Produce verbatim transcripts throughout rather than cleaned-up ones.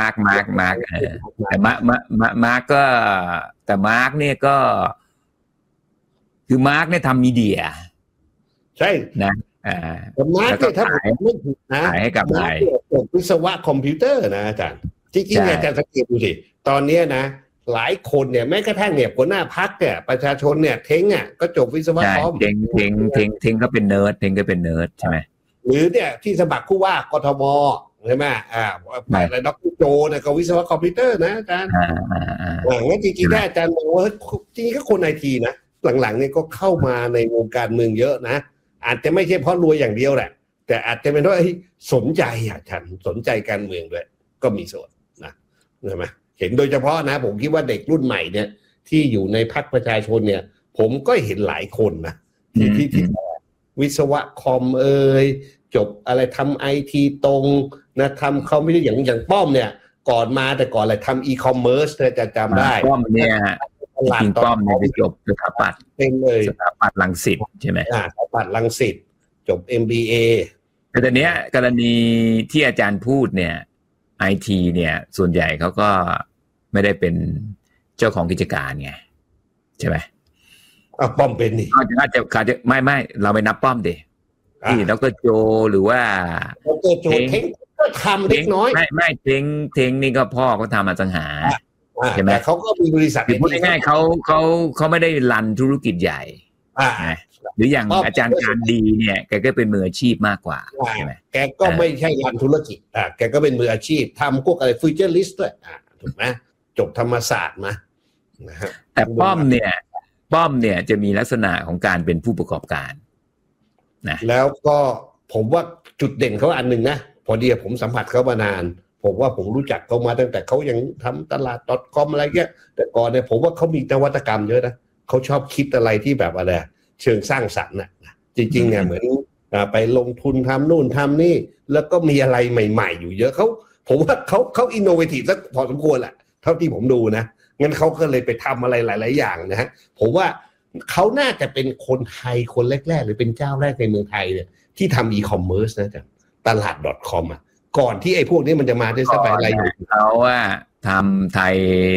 ร์คมาร์คมาร์คแต่มาร์คมาร์คก็แต่มาร์คเนี่ยก็คือมาร์คเนี่ยทำมีเดียใช่นะอ่ามาร์คเนี่ยถ้าผมไม่ผิดนะขายให้กับใครวิศวะคอมพิวเตอร์นะอาจารย์จริงๆอาจารย์สังเกตดูสิตอนนี้นะหลายคนเนี่ยแม้กระทั่งเนี่ยหัวหน้าพรรคเนี่ยประชาชนเนี่ยเท้งอ่ะก็จบวิศวะคอมเท้งเท้งเท้งเท้งก็เป็นเนิร์ดเท้งก็เป็นเนิร์ดใช่ไหมหรือเนี่ยที่สมัครผู้ว่ากทมใช่ไหมอ่าอะไรดร.โจเนี่ยก็วิศวะคอมพิวเตอร์นะอาจารย์อ่าอ่าอ่างั้นจริงๆได้อาจารย์มองว่าจริงๆก็คนไอทีนะหลังๆเนี่ยก็เข้ามาในวงการเมืองเยอะนะอาจจะไม่ใช่เพราะรวยอย่างเดียวแหละแต่อาจจะเป็นเพราะสนใจอ่ะฉันสนใจการเมืองด้วยก็มีส่วนนะใช่ไหมเห็นโดยเฉพาะนะผมคิดว่าเด็กรุ่นใหม่เนี่ยที่อยู่ในพรรคประชาชนเนี่ยผมก็เห็นหลายคนนะที่ที่ที่วิศวะคอมเอ่ยจบอะไรทำไอทีตรงนะทำเขาไม่ได้อย่างอย่างป้อมเนี่ยก่อนมาแต่ก่อนอะไรทำอีคอมเมิร์ซเนี่ยจะจำได้ป้อมเนี่ยจริงป้อมเนี่ยไปจบสถาปัตย์เป็นเลยสถาปัตย์รังสิตใช่ไหมอ่าสถาปัตย์รังสิตจบ เอ็ม บี เอแต่ตอนเนี้ยกรณีที่อาจารย์พูดเนี่ยไอทีเนี่ยส่วนใหญ่เขาก็ไม่ได้เป็นเจ้าของกิจการไงใช่ไหมอ่ะป้อมเป็นนี่เขาจะอาจจะเขาจะไม่ไม่เราไปนับป้อมดิที่ดร.โจหรือว่าดร.โจเท้งก็ทำเล็กน้อยไม่ไม่เท้งเท้งนี่ก็พ่อเขาทำอสังหาใช่ไหมเขาก็มีบริษัทพูดง่ายๆเขาเขาเขาไม่ได้รันธุรกิจใหญ่หรืออย่างอาจารย์การดีเนี่ยแกก็เป็นมืออาชีพมากกว่าใช่ไหมแกก็ไม่ใช่รันธุรกิจอ่ะแกก็เป็นมืออาชีพทำพวกอะไรฟิวเจอร์ลิสต์ด้วยอ่ะถูกไหมจบธรรมศาสตร์มานะฮะแต่ป้อมเนี่ยป้อมเนี่ยจะมีลักษณะของการเป็นผู้ประกอบการนะแล้วก็ผมว่าจุดเด่นเขาอันหนึ่งนะพอดีผมสัมผัสเขามานานผมว่าผมรู้จักเขามาตั้งแต่เขายังทำตลาด .com อะไรเงี้ยแต่ก่อนเนี่ยผมว่าเขามีนวัตกรรมเยอะนะเขาชอบคิดอะไรที่แบบอะไรเชิงสร้างสรรค์นะจริงๆเนี่ยเหมือนไปลงทุนทำนู่นทำนี่แล้วก็มีอะไรใหม่ๆอยู่เยอะเขาผมว่าเขาเขาอินโนเวทีฟสักพอสมควรแหละเท่าที่ผมดูนะงั้นเขาก็เลยไปทำอะไรหลายๆอย่างนะฮะผมว่าเขาน่าจะเป็นคนไทยคนแรกๆหรือเป็นเจ้าแรกในเมืองไทยเนี่ยที่ทำอีคอมเมิร์ซนะจ๊ะตลาด .com อ่ะก่อนที่ไอ้พวกนี้มันจะมาได้สักอะไรอยู่เขาว่าทำไทย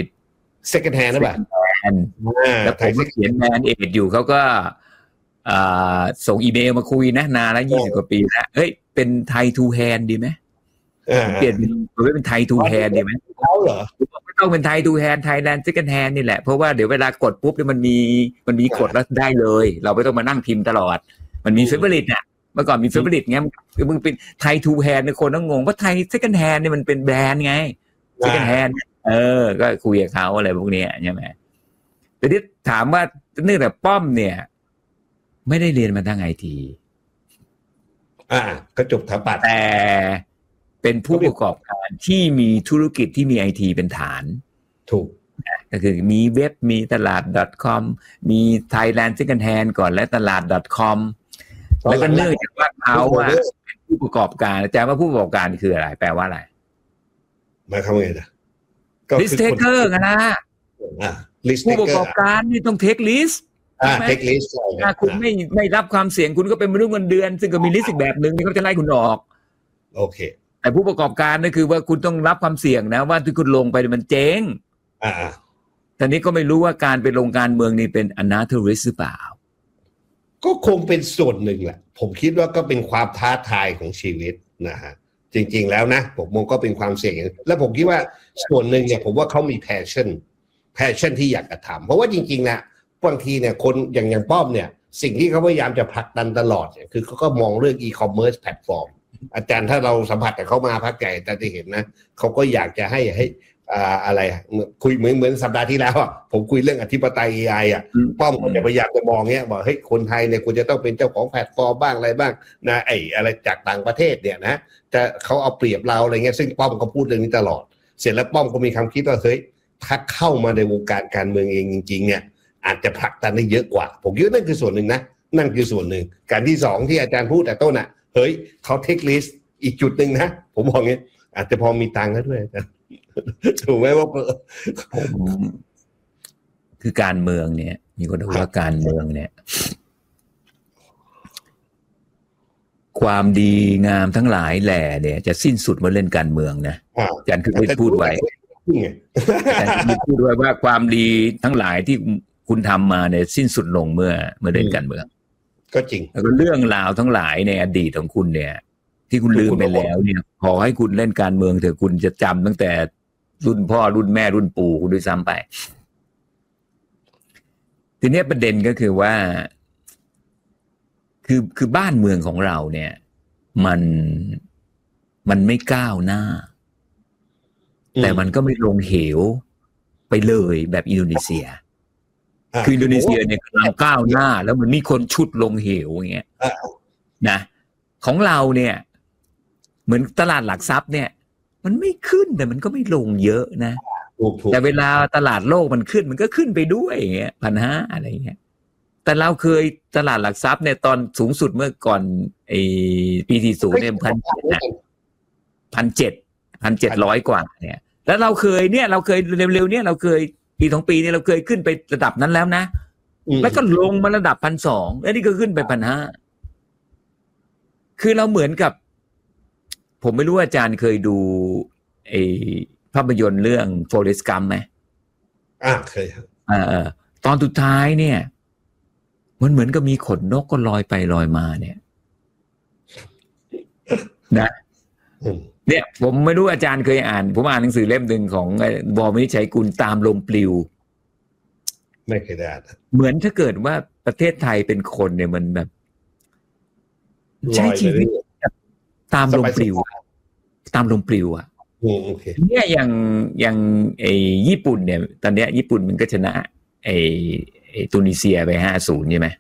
second hand นะแบบแล้วผมก็เขียนแมนเอดอยู่เขาก็ส่งอีเมลมาคุยนะนานแล้วยี่สิบกว่าปีแล้วเฮ้ยเป็นไทยทูแฮนดีไหมเปลี่ยนเป็นเป็นไทยทูแฮนดีไหมเขาเหรอไม่ต้องเป็นไทยทูแฮนไทยแลนด์เซคันด์แฮนนี่แหละเพราะว่าเดี๋ยวเวลากดปุ๊บเนี่ยมันมีมันมีกดแล้วได้เลยเราไม่ต้องมานั่งพิมพ์ตลอดมันมีเฟเวอริตเนี่ยเมื่อก่อนมีเฟเวอริตไงคือมึงเป็นไทยทูแฮนเนี่ยคนต้องงงว่าไทยเซคันด์แฮนเนี่ยมันเป็นแบรนด์ไงเซคันด์แฮนเออก็คุยกับเขาอะไรพวกนี้ใช่ไหมแต่ที่ถามว่าเนื่องจากป้อมเนี่ยไม่ได้เรียนมาทางไอทีอ่าก็จบสถาปัตย์แต่เป็นผู้ประกอบการที่มีธุรกิจที่มีไอทีเป็นฐานถูกก็คือมีเว็บมีตลาด .com มี Thailand Second Hand ก่อนและตลาด .com แล้วก็เนื่องจากว่าเขาอะเป็นผู้ประกอบการอาจารย์ว่าผู้ประกอบการคืออะไรแปลว่าอะไรหมายความว่าไงนะ list taker กันนะผู้ประกอบการนี่ต้อง take list อ่า take list ถ้าคุณไม่ไม่รับความเสี่ยงคุณก็เป็นมนุษย์เงินเดือนซึ่งก็มีลิสต์อีกแบบนึงที่เขาจะไล่คุณออกโอเคแต่ผู้ประกอบการนี่คือว่าคุณต้องรับความเสี่ยงนะว่าที่คุณลงไปมันเจ๊งอ่าแต่นี้ก็ไม่รู้ว่าการไปลงการเมืองนี่เป็น another risk หรือเปล่าก็คงเป็นส่วนหนึ่งแหละผมคิดว่าก็เป็นความท้าทายของชีวิตนะฮะจริงๆแล้วนะผมมองก็เป็นความเสี่ยงแล้วผมคิดว่าส่วนหนึ่งเนี่ยผมว่าเขามี passion passion ที่อยากจะทำเพราะว่าจริงๆนะบางทีเนี่ยคนอย่างอย่างป้อมเนี่ยสิ่งที่เขาพยายามจะผลักดันตลอดเนี่ยคือเขาก็มองเรื่อง e-commerce platform อาจารย์ถ้าเราสัมผัสกับเขามาพักใหญ่แต่จะเห็นนะเขาก็อยากจะให้ให้อ่าอะไรคุยเหมือนเหมือนสัปดาห์ที่แล้วอ่ะผมคุยเรื่องอธิปไตย เอ ไอ อ่ะป้อมก็จะพยายามจะมองเงี้ยบอกเฮ้ยคนไทยเนี่ยควรจะต้องเป็นเจ้าของแพลตฟอร์มบ้างอะไรบ้างนะไอ้อะไรจากต่างประเทศเนี่ยนะจะเขาเอาเปรียบเราอะไรเงี้ยซึ่งป้อมก็พูดเรื่องนี้ตลอดเสร็จแล้วป้อมก็มีคำคิดว่าเฮ้ยถ้าเข้ามาในวงการการเมืองเองจริงๆเนี่ยอาจจะผลักดันได้เยอะกว่าผมคิดว่านั่นคือส่วนหนึ่งนะนั่นคือส่วนหนึ่งการที่สองที่อาจารย์พูดแต่ต้นอ่ะเฮ้ยเขาเทคลิสต์อีกจุดหนึ่งนะผมมองงี้อาจจะพอมีตังค์แล้วด้วยนะถูกไหมว่าผมคือการเมืองเนี่ยมีคนบอกว่าการเมืองเนี่ยความดีงามทั้งหลายแหล่เนี่ยจะสิ้นสุดเมื่อเล่นการเมืองนะอาจารย์คือได้พูดไว้อาจารย์คือพูดไว้ว่าความดีทั้งหลายที่คุณทำมาเนี่ยสิ้นสุดลงเมื่อเมื่อเล่นการเมืองก็จริงแล้วก็เรื่องราวทั้งหลายในอดีตของคุณเนี่ยที่คุณลืมไปแล้วเนี่ยขอให้คุณเล่นการเมืองเถอะคุณจะจำตั้งแต่รุ่นพ่อรุ่นแม่รุ่นปู่คุณด้วยซ้ำไปทีนี้ประเด็นก็คือว่าคือคือบ้านเมืองของเราเนี่ยมันมันไม่ก้าวหน้าแต่มันก็ไม่ลงเหวไปเลยแบบอินโดนีเซียคืออินโดนีเซียเนี่ยกำลังก้าวหน้าแล้วมันมีคนชุดลงเหวอย่างเงี้ยนะของเราเนี่ยเหมือนตลาดหลักทรัพย์เนี่ยมันไม่ขึ้นแต่มันก็ไม่ลงเยอะนะแต่เวลาตลาดโลกมันขึ้นมันก็ขึ้นไปด้วยอย่างเงี้ยพันห้าอะไรเงี้ยแต่เราเคยตลาดหลักทรัพย์เนี่ยตอนสูงสุดเมื่อก่อนไอ้ปีสี่สิบเนี่ยพันเจ็ดนะพันเจ็ดพันเจ็ดร้อยกว่าเนี่ยแล้วเราเคยเนี่ยเราเคยเร็วๆเนี่ยเราเคยปีสองปีเนี่ยเราเคยขึ้นไประดับนั้นแล้วนะแล้วก็ลงมาระดับพันสองแล้วนี่ก็ขึ้นไปพันห้าคือเราเหมือนกับผมไม่รู้อาจารย์เคยดูไอ้ภาพยนตร์เรื่อง Forrest Gump ไหมอ่าเคยครับอ่าตอนสุดท้ายเนี่ยมันเหมือนกับมีขนนกก็ลอยไปลอยมาเนี่ยนะเนี่ยผมไม่รู้อาจารย์เคยอ่านผมอ่านหนังสือเล่มหนึ่งของวอลมิชัยกุลตามลมปลิวไม่เคยได้อ่านเหมือนถ้าเกิดว่าประเทศไทยเป็นคนเนี่ยมันแบบใช้ชีวิตตามลมปลิวตามลมปลิวอ่ะเนี่ยอย่างอย่างไอ้ญี่ปุ่นเนี่ยตอนเนี้ยญี่ปุ่นมันก็ชนะไอ้ไอ้ตุนิเซียไปห้าศูนย์ใช่ไหม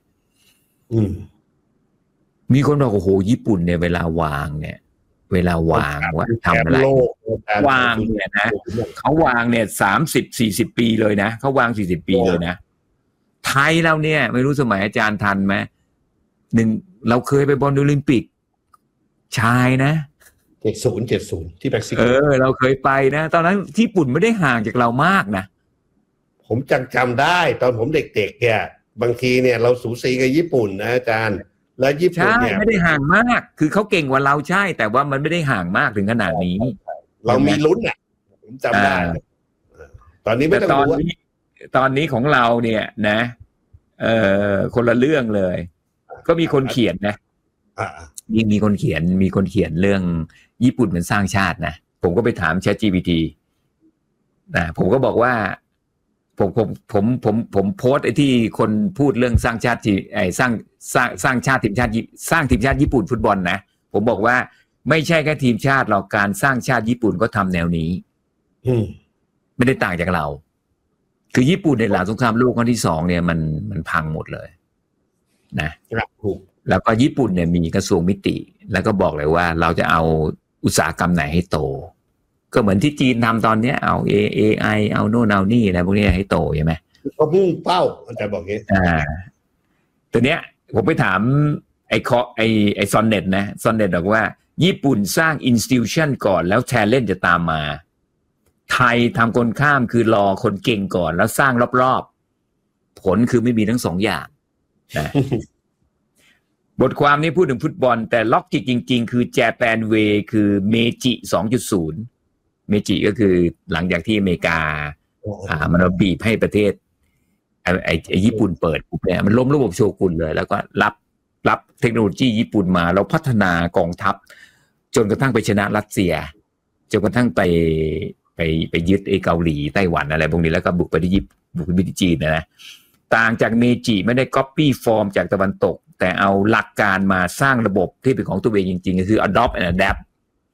มีคนบอกโอ้โหญี่ปุ่นเนี่ยเวลาวางเนี่ยเวลาวางว่าทำอะไรวางเนี่ยนะเขาวางเนี่ยสามสิบสี่สิบปีเลยนะเขาวางสี่สิบปีเลยนะไทยเราเนี่ยไม่รู้สมัยอาจารย์ทันไหมหนึ่งเราเคยไปบอลโอลิมปิกชายนะเจ็ดศูนย์เจ็ดศูนย์ที่เม็กซิโกเออเราเคยไปนะตอนนั้นญี่ปุ่นไม่ได้ห่างจากเรามากนะผมจำจำได้ตอนผมเด็กๆเนี่ยบางทีเนี่ยเราสูสีกับญี่ปุ่นนะอาจารย์แล้วญี่ปุ่นเนี่ยไม่ได้ห่างมากคือเขาเก่งกว่าเราใช่แต่ว่ามันไม่ได้ห่างมากถึงขนาดนี้เรามีลุ้นอ่ะผมจำได้ตอนนี้ไม่ต้องตอนนี้ตอนนี้ของเราเนี่ยนะเออคนละเรื่องเลยก็มีคนเขียนนะมีมีคนเขียนมีคนเขียนเรื่องญี่ปุ่นเป็นสร้างชาตินะผมก็ไปถาม ChatGPT นะผมก็บอกว่าผมผมผมผมผมโพสต์ไอ้ที่คนพูดเรื่องสร้างชาติไอ้สร้างสร้างสร้างชาติทีมชาติสร้างทีมชาติญี่ปุ่นฟุตบอลนะผมบอกว่าไม่ใช่แค่ทีมชาติหรอกการสร้างชาติญี่ปุ่นก็ทำแนวนี้ไม่ได้ต่างจากเราคือญี่ปุ่นในหลังสงครามโลกครั้งที่สองเนี่ยมันมันพังหมดเลยนะครับถูกแล้วก็ญี่ปุ่นเนี่ยมีกระทรวงมิติแล้วก็บอกเลยว่าเราจะเอาอุตสาหกรรมไหนให้โตก็เหมือนที่จีนทำตอนนี้เอา เอ ไอ เอาโน่นเอานี่อะไรพวกนี้ให้โตใช่ไหมก็มุ่งเป้าอาจารย์บอกงี้อ่าตัวเนี้ยผมไปถามไอ้คอไอ้ไอ้ซอนเน็ตนะซอนเน็ตบอกว่าญี่ปุ่นสร้าง institution ก่อนแล้วแทเลนต์จะตามมาไทยทำคนข้ามคือรอคนเก่งก่อนแล้วสร้างรอบๆผลคือไม่มีทั้งสองอย่างนะ บทความนี้พูดถึงฟุตบอลแต่ล็อกจิกจริงๆคือ Japan Way คือเมจิ สองจุดศูนย์ เมจิก็คือหลังจากที่อเมริกาอ่ามันบีบให้ประเทศไอ้ไอ้ไอ้ญี่ปุ่นเปิดปุ๊บเนี่ยมันล้มระบบโชกุนเลยแล้วก็รับรับเทคโนโลยีญี่ปุ่นมาแล้วพัฒนากองทัพจนกระทั่งไปชนะรัสเซียจนกระทั่งไปไปไปยึดไอ้เกาหลีไต้หวันอะไรพวกนี้แล้วก็บุกไปที่ญี่ปุ่นบุกไปที่จีนนะนะต่างจากเมจิไม่ได้ copy form จากตะวันตกแต่เอาหลักการมาสร้างระบบที่เป็นของตัวเองจริงๆก็คือ adopt and adapt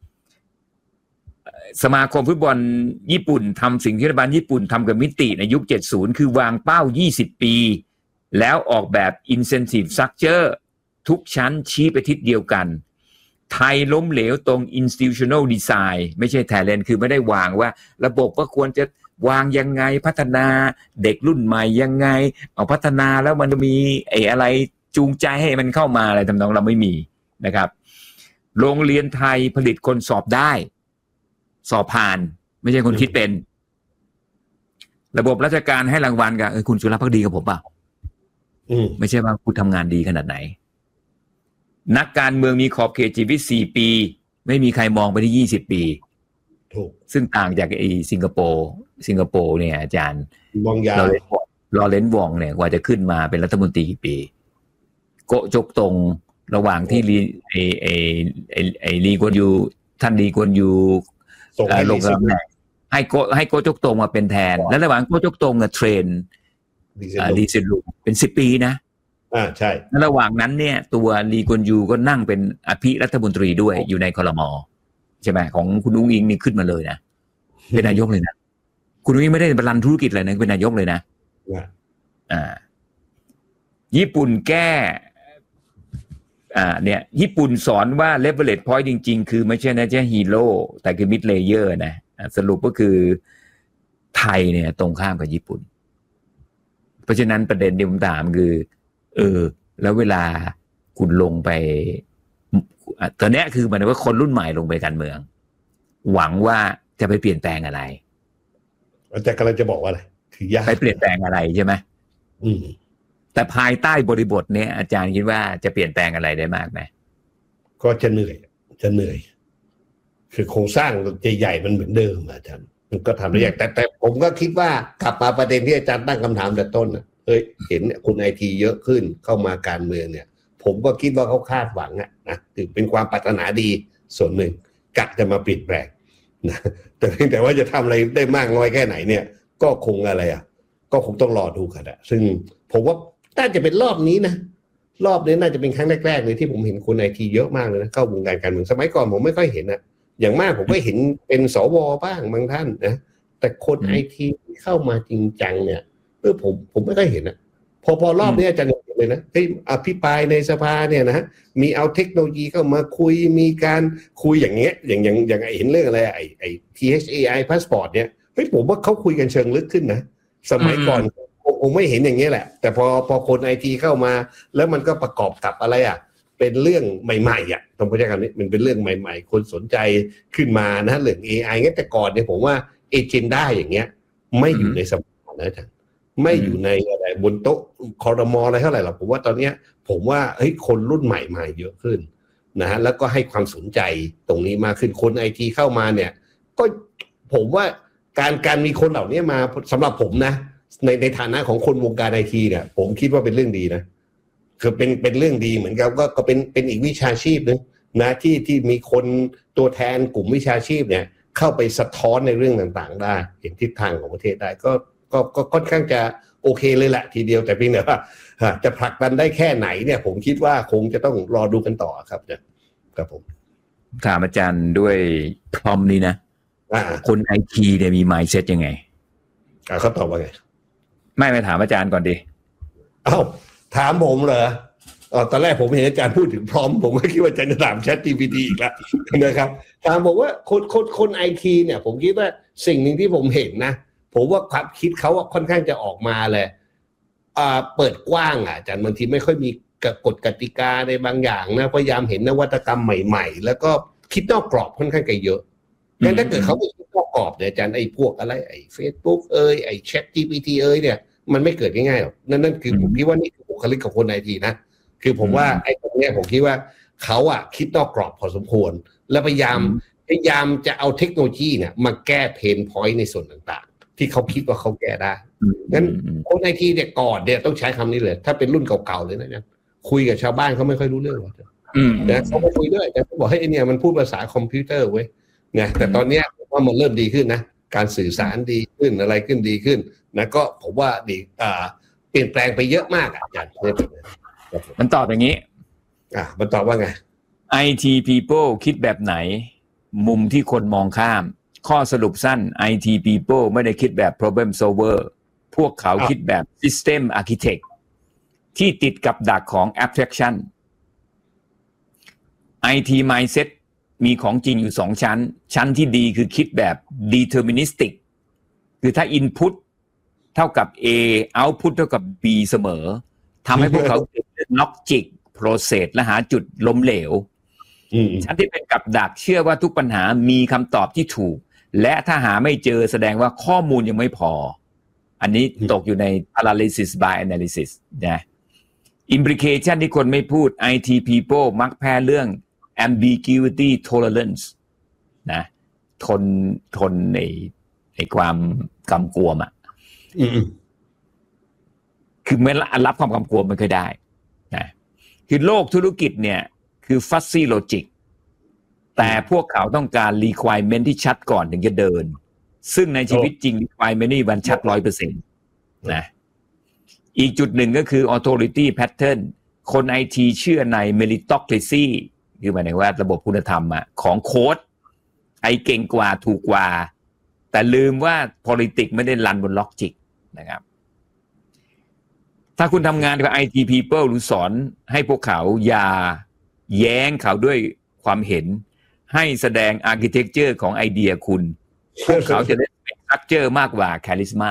สมาคมฟุตบอลญี่ปุ่นทำสิ่งที่รัฐบาลญี่ปุ่นทำกับมิติในยุคเจ็ดสิบคือวางเป้ายี่สิบปีแล้วออกแบบ incentive structure ทุกชั้นชี้ไปทิศเดียวกันไทยล้มเหลวตรง institutional design ไม่ใช่ talent คือไม่ได้วางว่าระบบว่าควรจะวางยังไงพัฒนาเด็กรุ่นใหม่ยังไงเอาพัฒนาแล้วมันมีไอ้อะไรจูงใจให้มันเข้ามาอะไรทำนองเราไม่มีนะครับโรงเรียนไทยผลิตคนสอบได้สอบผ่านไม่ใช่คนคิดเป็นระบบราชการให้รางวัลกับคุณสุรภักดีกับผมเปล่าไม่ใช่ว่าคุณทำงานดีขนาดไหนนักการเมืองมีขอบเขตชีวิตสี่ปีไม่มีใครมองไปที่ยี่สิบปีถูกซึ่งต่างจากไอ้สิงคโปร์สิงคโปร์เนี่ยอาจารย์มองยาวลอเรนซ์วองเนี่ยกว่าจะขึ้นมาเป็นรัฐมนตรีกี่ปีโกจกตรงระหว่างที่ลีไอไอไอไอลีกวนยูท่านลีกวนยูลงตำแหน่งให้โกให้โกจกตรงมาเป็นแทนแล้วระหว่างโกจกตรงกับเทรนลีเซนลูเป็นสิบปีนะอ่าใช่แล้วระหว่างนั้นเนี่ยตัวลีกวนยูก็นั่งเป็นอภิรัฐมนตรีด้วยอยู่ในครม.ใช่ไหมของคุณอุ้งอิงนี่ขึ้นมาเลยนะเป็นนายกเลยนะคุณอุ้งอิงไม่ได้บรรลัยธุรกิจอะไรนะเป็นนายกเลยนะอ่าญี่ปุ่นแก้อ่าเนี่ยญี่ปุ่นสอนว่า leverage point จริงๆคือไม่ใช่นะใช่ฮีโร่แต่คือ mid layer นะสรุปก็คือไทยเนี่ยตรงข้ามกับญี่ปุ่นเพราะฉะนั้นประเด็นที่ผมถามคือเออแล้วเวลาคุณลงไปตอนนี้คือหมายถึงว่าคนรุ่นใหม่ลงไปการเมืองหวังว่าจะไปเปลี่ยนแปลงอะไรอาจารย์กำลังจะบอกว่าอะไรคือยากไปเปลี่ยนแปลงอะไรใช่ไหมอืมแต่ภายใต้บริบทเนี้ยอาจารย์คิดว่าจะเปลี่ยนแปลงอะไรได้มากไหมก็จะเหนื่อยจะเหนื่อยคือโครงสร้างใหญ่ๆมันเหมือนเดิมอาจารย์มันก็ทำได้ยากแต่แต่ผมก็คิดว่ากลับมาประเด็นที่อาจารย์ตั้งคำถามแต่ต้นนะเฮ้ยเห็นคุณไอทีเยอะขึ้นเข้ามาการเมืองเนี่ยผมก็คิดว่าเขาคาดหวังอะนะถือเป็นความปรารถนาดีส่วนหนึ่งกะจะมาเปลี่ยนแปลงนะแต่แต่ว่าจะทำอะไรได้มากน้อยแค่ไหนเนี่ยก็คงอะไรอ่ะก็คงต้องรอดูกันอะซึ่งผมว่าน่าจะเป็นรอบนี้นะรอบนี้น่าจะเป็นครั้งแรกๆเลยที่ผมเห็นคนไอทีเยอะมากเลยนะเข้าวงการการเมืองสมัยก่อนผมไม่ค่อยเห็นนะอย่างมากผมก็เห็นเป็นสวบ้างบางท่านนะแต่คนไอทีเข้ามาจริงจังเนี่ยเออผมผมไม่ค่อยเห็นนะพอพอรอบนี้อาจารย์เห็นเลยนะเฮ้ยอภิปรายในสภาเนี่ยนะมีเอาเทคโนโลยีเข้ามาคุยมีการคุยอย่างเงี้ยอย่างอย่างอย่างเห็นเรื่องอะไรไอไอ ที เอช เอ ไอ passport เนี่ยเฮ้ยผมว่าเขาคุยกันเชิงลึกขึ้นนะสมัยก่อนผมไม่เห็นอย่างนี้แหละแต่พอพอคนไอทีเข้ามาแล้วมันก็ประกอบกับอะไรอ่ะเป็นเรื่องใหม่ๆอ่ะต้องเข้าใจกันนี้มันเป็นเรื่องใหม่ๆคนสนใจขึ้นมานะเรื่อง เอ ไอ งั้นแต่ก่อนเนี่ยผมว่าเอเจนดาอย่างเงี้ยไม่อยู่ในสมองนะอาจารย์ไม่อยู่ในอะไรบนโต๊ะครม.อะไรเท่าไหร่หรอกผมว่าตอนเนี้ยผมว่าเฮ้ยคนรุ่นใหม่มาเยอะขึ้นนะฮะแล้วก็ให้ความสนใจตรงนี้มากขึ้นคนไอทีเข้ามาเนี่ยก็ผมว่าการการมีคนเหล่านี้มาสำหรับผมนะในในฐานะของคนวงการไอทีเนี่ยผมคิดว่าเป็นเรื่องดีนะคือเป็นเป็นเรื่องดีเหมือนกันก็ก็เป็นเป็นอีกวิชาชีพนึงนะที่ที่มีคนตัวแทนกลุ่มวิชาชีพเนี่ยเข้าไปสะท้อนในเรื่องต่างๆได้เห็นทิศทางของประเทศได้ก็ก็ก็ค่อนข้างจะโอเคเลยแหละทีเดียวแต่เพียงแต่ว่าจะผลักดันได้แค่ไหนเนี่ยผมคิดว่าคงจะต้องรอดูกันต่อครับเนี่ยครับผมถามอาจารย์ด้วยพร้อมนี้นะคนไอทีเนี่ยมี mindset ยังไงเขาตอบว่าไงไม่ไปถามอาจารย์ก่อนดิเอ้าถามผมเหรออ๋อตอนแรกผมเห็นอาจารย์พูดถึงพร้อมผมก็คิดว่าอาจารย์จะถาม Chat จี พี ที อีกแล้วนะครับถามผมว่าคนคนคนไอทีเนี่ยผมคิดว่าสิ่งหนึ่งที่ผมเห็นนะผมว่าความคิดเขาว่าค่อนข้างจะออกมาเลยอ่าเปิดกว้างอ่ะอาจารย์บางทีไม่ค่อยมีกฎกติกาในบางอย่างนะพยายามเห็นนวัตกรรมใหม่ๆแล้วก็คิดนอกกรอบค่อนข้างจะเยอะงั้นถ้าเกิดเขาไม่คิดนอกกรอบเนี่ยอาจารย์ไอ้พวกอะไรไอ้ Facebook เอ้ยไอ้ Chat จี พี ที เอ้ยเนี่ยมันไม่เกิดง่ายๆหรอกนั่นนั่นคือผมคิดว่านี่คือบุคลิกของคนไอทีนะคือผมว่าไอ้ตรงเนี้ยผมคิดว่าเขาอะคิดนอกกรอบพอสมควรและพยายามพยายามจะเอาเทคโนโลยีเนี่ยมาแก้เพนพอยต์ในส่วนต่างๆที่เขาคิดว่าเขาแก้ได้งั้นคนไอทีเนี่ยก่อนเนี่ยต้องใช้คำนี้เลยถ้าเป็นรุ่นเก่าๆเลยนะเนี่ยคุยกับชาวบ้านเขาไม่ค่อยรู้เรื่องหรอกนะเขาไม่คุยด้วยแต่เขาบอกให้ไอเนี่ยมันพูดภาษาคอมพิวเตอร์เว้ยนะแต่ตอนเนี้ยว่ามันเริ่มดีขึ้นนะการสื่อสารดีขึ้นอะไรขึ้นดีขึ้นนะก็ผมว่าดีอ่าเปลี่ยนแปลงไปเยอะมากอ่ะอาจารย์มันตอบอย่างนี้อ่ะมันตอบว่าไงไอ ที people คิดแบบไหนมุมที่คนมองข้ามข้อสรุปสั้น ไอ ที people ไม่ได้คิดแบบ problem solver พวกเขาคิดแบบ system architect ที่ติดกับดักของ abstraction ไอ ที mindset มีของจริงอยู่สองชั้นชั้นที่ดีคือคิดแบบ deterministic คือถ้า input เท่ากับ A output เท่ากับ B เสมอทำให้พวกเขาเกิด logic process และหาจุดล้มเหลวชั้นที่เป็นกับดักเชื่อว่าทุกปัญหามีคำตอบที่ถูกและถ้าหาไม่เจอแสดงว่าข้อมูลยังไม่พออันนี้ตกอยู่ใน paralysis by analysis นะ implication ที่คนไม่พูด ไอ ที people มักแพ้เรื่อง ambiguity tolerance นะทนทนในในความกำกวมอ่ะคือไม่รับความกำกวมไม่เคยได้นะคือโลกธุรกิจเนี่ยคือ fuzzy logic แต่พวกเขาต้องการ requirement ที่ชัดก่อนถึงจะเดินซึ่งในชีวิตจริง requirement นี่มันชัด ร้อยเปอร์เซ็นต์ นะอีกจุดหนึ่งก็คือ authority pattern คน ไอ ที เชื่อใน meritocracy คือหมายถึงว่าระบบคุณธรรมอ่ะของโค้ดไอเก่งกว่าถูกกว่าแต่ลืมว่า politics ไม่ได้รันบน logic นะครับถ้าคุณทำงานกับ ไอ ที people หรือสอนให้พวกเขาอย่าแย้งเขาด้วยความเห็นให้แสดง architecture ของไอเดียคุณพวกเขาจะได้ structure มากกว่า charisma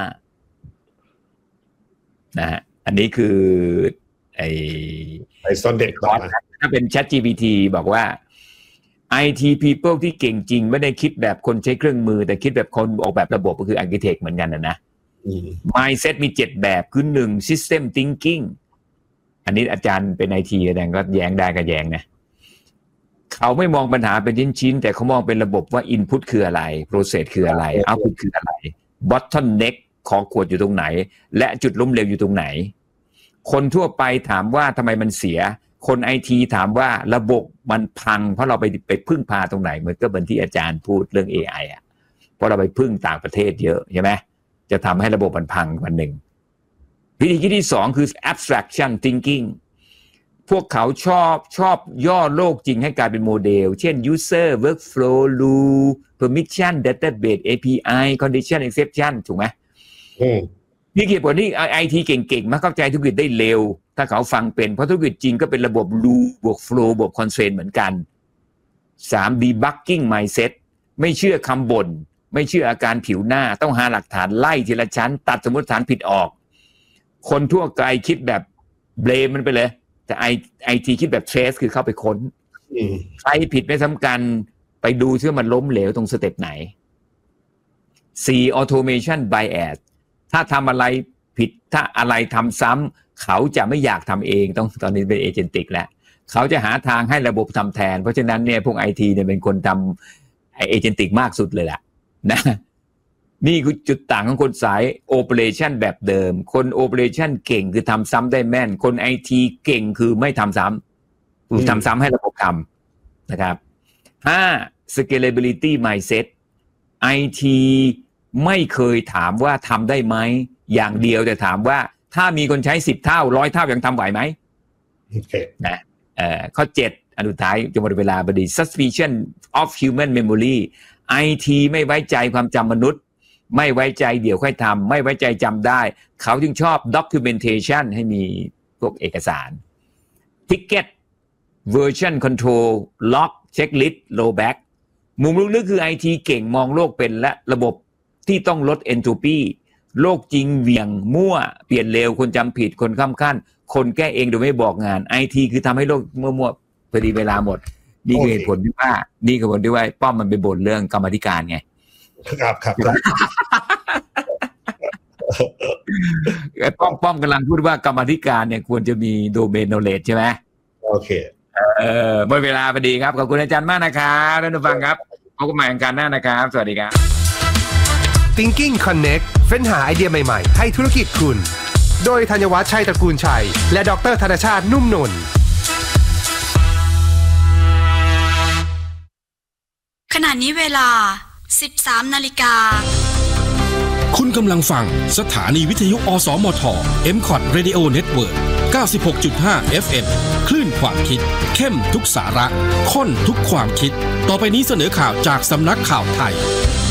นะฮะอันนี้คือไอไอซอนเด็กก่อนถ้าเป็น ChatGPT บอกว่า ไอ ที people ที่เก่งจริงไม่ได้คิดแบบคนใช้เครื่องมือแต่คิดแบบคนออกแบบระบบก็คือ architect เหมือนกันนะนะ mindset มีเจ็ดแบบคือหนึ่ง system thinking อันนี้อาจารย์เป็น ไอ ที แสดงก็แย้งได้ก็แย้งนะเขาไม่มองปัญหาเป็นชิ้นๆแต่เขามองเป็นระบบว่า input คืออะไร process คืออะไร output คืออะไร bottleneck ของขวดอยู่ตรงไหนและจุดล้มเหลวอยู่ตรงไหนคนทั่วไปถามว่าทำไมมันเสียคนไอทีถามว่าระบบมันพังเพราะเราไปไปพึ่งพาตรงไหนเหมือนก็เหมือนที่อาจารย์พูดเรื่อง เอ ไอ อ่ะเพราะเราไปพึ่งต่างประเทศเยอะใช่ไหมจะทำให้ระบบมันพังวันหนึ่งวิธีคิดที่สองคือ abstraction thinking พวกเขาชอบชอบย่อโลกจริงให้กลายเป็นโมเดลเช่น user workflow rule permission database เอ พี ไอ condition exception ถูกไหมนี่เกี่ยวกับนี่ไอทีเก่งๆมาเข้าใจธุรกิจได้เร็วถ้าเขาฟังเป็นเพราะธุรกิจจริงก็เป็นระบบ rule บวก flow บวก constraint เหมือนกันสาม debugging mindset ไม่เชื่อคำบ่นไม่เชื่ออาการผิวหน้าต้องหาหลักฐานไล่ทีละชั้นตัดสมมติฐานผิดออกคนทั่วไปคิดแบบ blame มันไปเลยแต่ไอไอทีคิดแบบ trace คือเข้าไปค้นใครผิดไม่สำคัญไปดูซิว่ามันล้มเหลวตรงสเต็ปไหนสี่ automation bias ถ้าทำอะไรผิดถ้าอะไรทำซ้ำเขาจะไม่อยากทำเองต้องตอนนี้เป็นเอเจนติกแล้วเขาจะหาทางให้ระบบทำแทนเพราะฉะนั้นเนี่ยพวกไอทีเนี่ยเป็นคนทำเอเจนติกมากสุดเลยแหละนะนี่คือจุดต่างของคนสายโอเปอเรชั่นแบบเดิมคนโอเปอเรชั่นเก่งคือทำซ้ำได้แม่นคนไอทีเก่งคือไม่ทำซ้ำคือทำซ้ำให้ระบบทำนะครับห้า scalability mindset ไอทีไม่เคยถามว่าทำได้ไหมอย่างเดียวแต่ถามว่าถ้ามีคนใช้สิบเท่าร้อยเท่ายังทำไหวไหมโอเคนะเอ่อข้อเจ็ดอันสุดท้ายจะหมดเวลาพอดี suspicion of human memory ไอ ที ไม่ไว้ใจความจำมนุษย์ไม่ไว้ใจเดี๋ยวค่อยทำไม่ไว้ใจจำได้เขาจึงชอบ documentation ให้มีพวกเอกสาร ticket version control log checklist rollback มุมลึกๆคือ ไอ ที เก่งมองโลกเป็นและระบบที่ต้องลด entropy โลกจริงเหวี่ยงมั่วเปลี่ยนเร็วคนจำผิดคนข้ามขั้นคนแก้เองโดยไม่บอกงาน ไอ ที คือทำให้โลกมั่วๆพอดีเวลาหมดนี่คือเหตุผลที่ว่านี่คือผลที่ว่าป้อมมันไปบ่นเรื่องกรรมธิการไงครับครับป้อมป้อมกำลังพูดว่ากรรมธิการเนี่ยควรจะมีโดเมนโนเลจใช่ไหมโอเคเออหมดเวลาพอดีครับขอบคุณอาจารย์มากนะครับท่านผู้ฟังครับพบกันใหม่ในการหน้านะครับสวัสดีครับ Thinking Connect เฟ้นหาไอเดียใหม่ๆให้ธุรกิจคุณโดยธัญวัฒน์ชัยตระกูลชัยและดร.ธนชาตินุ่มนนท์ขณะนี้เวลา สิบสามนาฬิกาคุณกำลังฟังสถานีวิทยุอสมท เอ็ม ซี โอ ที Radio Network เก้าสิบหกจุดห้า เอฟ เอ็ม คลื่นความคิดเข้มทุกสาระข้นทุกความคิดต่อไปนี้เสนอข่าวจากสำนักข่าวไทย